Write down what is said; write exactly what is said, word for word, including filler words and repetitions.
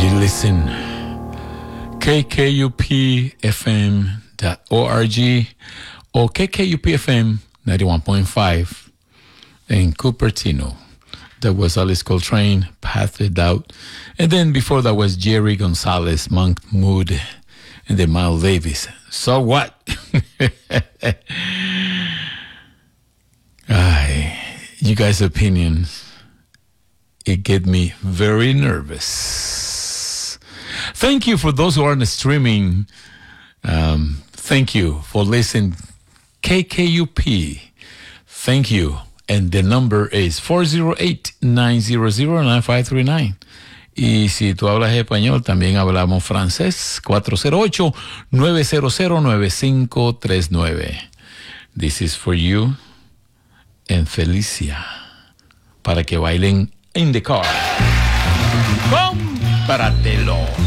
You listen K K U P F M dot org or K K U P F M ninety-one point five in Cupertino. That was Alice Coltrane, Path It Out. And then before that was Jerry Gonzalez, Monk Mood, and then Miles Davis. So what? Ay, you guys' opinions, it get me very nervous. Thank you for those who are on the streaming. Um, thank you for listening. K K U P. Thank you. And the number is four oh eight, nine hundred, nine five three nine. Y si tú hablas español, también hablamos francés. cuatro cero ocho, nueve cero cero, nueve cinco tres nueve. This is for you and Felicia. Para que bailen in the car. Cómpratelo.